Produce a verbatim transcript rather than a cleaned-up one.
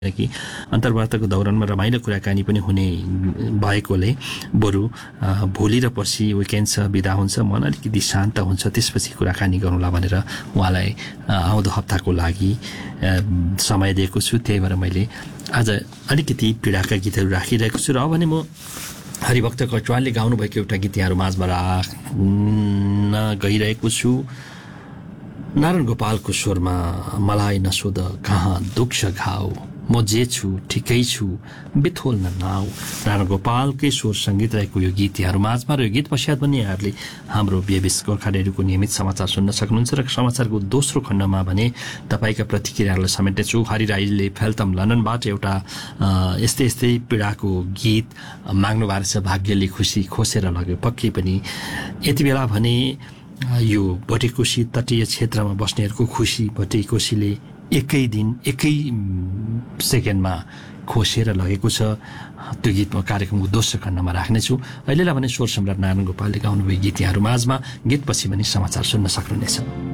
कि अन्तर्वार्ताको दौरानमा रमाइलो कुराकानी पनि हुने भएकोले बरु भोलि र पर्सि विकेन्ड छ, बिदा हुन्छ, मन अलिकति शान्त हुन्छ, त्यसपछि कुराकानी गरौँला भनेर उहाँलाई आउँदो हप्ताको लागि समय दिएको छु। त्यही भएर मैले आज अलिकति पीडाका गीतहरू राखिरहेको छु। र अब भने म हरिभक्त कटुवालले गाउनुभएको एउटा गीत यहाँहरू माझमा राख्न गइरहेको छु। नारायण गोपालको स्वरमा मलाई नसोध कहाँ दुख्छ घाउ, म जे छु ठिकै छु बिथोल्न नाउ। नारायण गोपालकै स्वर सङ्गीत रहेको यो गीत यहाँहरू माझमा र यो गीत पश्चात पनि यहाँहरूले हाम्रो बिएबिस गोर्खा रेडियोको नियमित समाचार सुन्न सक्नुहुन्छ। र समाचारको दोस्रो खण्डमा भने तपाईँका प्रतिक्रियाहरूलाई समेट्नेछु। हरि राईले फेल्तम लन्डनबाट एउटा यस्तै यस्तै पीडाको गीत माग्नु भएको छ, भाग्यले खुसी खोसेर लग्यो। पक्कै पनि यति बेला भने यो भटेकोशी तटीय क्षेत्रमा बस्नेहरूको खुसी भटेकोशीले एकै दिन एकै सेकेन्डमा खोसेर लगेको छ। त्यो गीत म कार्यक्रमको दोस्रो खण्डमा राख्नेछु। अहिलेलाई भने स्वर सम्राट नारायण गोपालले गाउनुभयो गीत यहाँहरू माझमा। गीतपछि पनि समाचार सुन्न सक्नुहुनेछ।